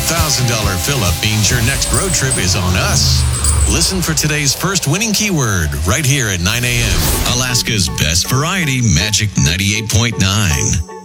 fill-up means your next road trip is on us. Listen for today's first winning keyword right here at 9 a.m. Alaska's best variety, Magic 98.9.